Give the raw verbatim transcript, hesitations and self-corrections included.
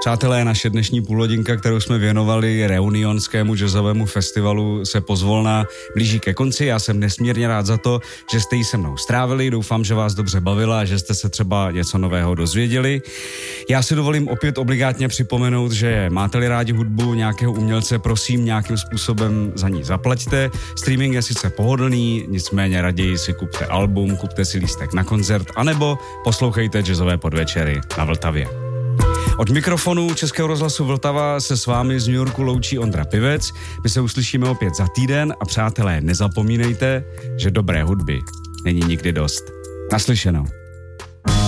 Přátelé, naše dnešní půlhodinka, kterou jsme věnovali reunionskému jazzovému festivalu, se pozvolna blíží ke konci. Já jsem nesmírně rád za to, že jste ji se mnou strávili. Doufám, že vás dobře bavila a že jste se třeba něco nového dozvěděli. Já si dovolím opět obligátně připomenout, že máte-li rádi hudbu nějakého umělce, prosím, nějakým způsobem za ní zaplaťte. Streaming je sice pohodlný, nicméně raději si kupte album, kupte si lístek na koncert, anebo poslouchejte jazzové podvečery na Vltavě. Od mikrofonu Českého rozhlasu Vltava se s vámi z New Yorku loučí Ondra Pivec. My se uslyšíme opět za týden a přátelé, nezapomínejte, že dobré hudby není nikdy dost. Naslyšenou.